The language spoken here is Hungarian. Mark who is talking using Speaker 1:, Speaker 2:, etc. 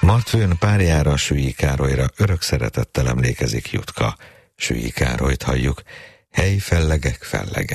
Speaker 1: Martfőn párjára, Sülly Károlyra örök szeretettel emlékezik Jutka. Sülly Károlyt halljuk. Hely, fellegek, fellegek.